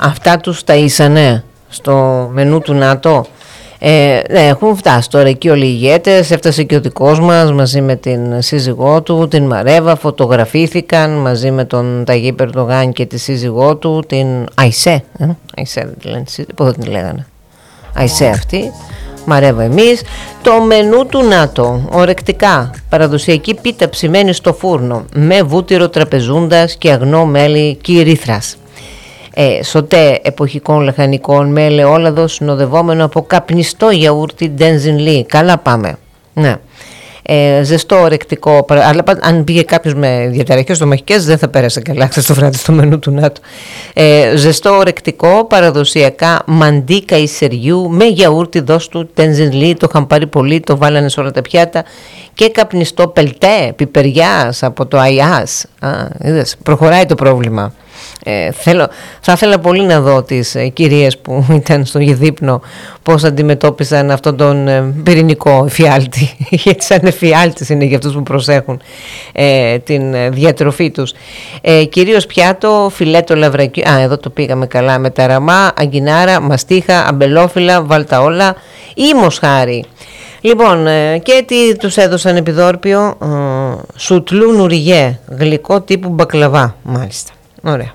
αυτά τους τα ήσανε στο μενού του ΝΑΤΟ. Έχουν φτάσει τώρα εκεί όλοι οι ηγέτες. Έφτασε και ο δικός μας μαζί με την σύζυγό του, την Μαρέβα. Φωτογραφήθηκαν μαζί με τον Ταγίπ Ερντογάν και τη σύζυγό του, την Αϊσέ. Αϊσέ δεν την λέγανε. Αϊσέ αυτή. Μαρέβα εμείς. Το μενού του ΝΑΤΟ, ορεκτικά, παραδοσιακή πίτα ψημένη στο φούρνο με βούτυρο τραπεζούντας και αγνό μέλι κυρίθρας. Σοτέ εποχικών λαχανικών με ελαιόλαδο συνοδευόμενο από καπνιστό γιαούρτι Ντενζινλί. Καλά πάμε. Ναι. Ζεστό ορεκτικό, αλλά αν πήγε κάποιος με διαταραχές στομαχικές δεν θα πέρασε καλά στο βράδυ στο μενού του ΝΑΤΟ. Ζεστό ορεκτικό, παραδοσιακά μαντί καϊσεριού με γιαούρτι δόστου Ντενζινλί. Το είχαν πάρει πολύ, το βάλανε σε όλα τα πιάτα. Και καπνιστό πελτέ πιπεριάς από το Αιάς. Προχωράει το πρόβλημα. Θα ήθελα πολύ να δω τις κυρίες που ήταν στο δείπνο πώς αντιμετώπισαν αυτόν τον πυρηνικό εφιάλτη, γιατί σαν εφιάλτης είναι για αυτούς που προσέχουν την διατροφή τους. Κυρίως πιάτο, φιλέτο λαβρακιού, εδώ το πήγαμε καλά, με ταραμά, αγκινάρα, μαστίχα, αμπελόφυλλα, βάλτα όλα ή μοσχάρι. Λοιπόν, και τι τους έδωσαν επιδόρπιο? Σουτλού νουριγέ, γλυκό τύπου μπακλαβά, μάλιστα. Ωραία.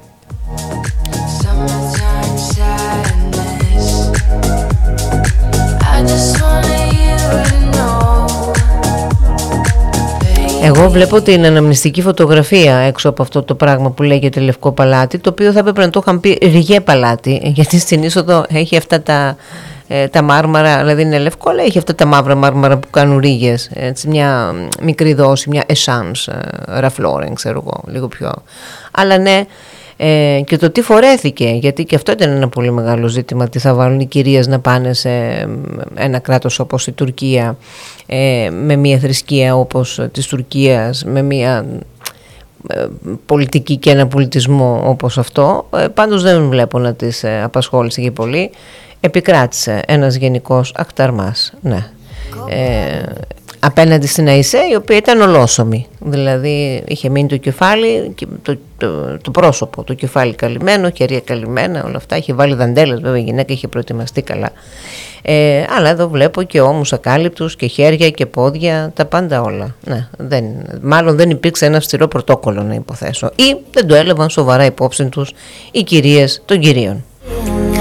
Εγώ βλέπω την αναμνηστική φωτογραφία έξω από αυτό το πράγμα που λέγεται Λευκό Παλάτι, το οποίο θα έπρεπε να το είχαν πει Ριγέ Παλάτι, γιατί στην είσοδο έχει αυτά τα μάρμαρα, δηλαδή είναι λευκό, αλλά έχει αυτά τα μαύρα μάρμαρα που κάνουν ρίγες, έτσι, μια μικρή δόση, μια essence, ραφλόρεν, ξέρω εγώ, λίγο πιο. Αλλά ναι, και το τι φορέθηκε, γιατί και αυτό ήταν ένα πολύ μεγάλο ζήτημα, τι θα βάλουν οι κυρίες να πάνε σε ένα κράτος όπως η Τουρκία, με μια θρησκεία όπως της Τουρκίας, με μια πολιτική και ένα πολιτισμό όπως αυτό. Πάντως δεν βλέπω να τις απασχόλησε και πολύ. Επικράτησε ένας γενικός ακταρμάς, ναι. Απέναντι στην Αϊσέ, η οποία ήταν ολόσωμη, δηλαδή είχε μείνει το κεφάλι, το πρόσωπο, το κεφάλι καλυμμένο, χέρια καλυμμένα, όλα αυτά, είχε βάλει δαντέλες, βέβαια η γυναίκα είχε προετοιμαστεί καλά, αλλά εδώ βλέπω και ώμους ακάλυπτους και χέρια και πόδια, τα πάντα όλα, ναι, μάλλον δεν υπήρξε ένα αυστηρό πρωτόκολλο να υποθέσω, ή δεν το έλαβαν σοβαρά υπόψη τους οι κυρίες των κυρίων.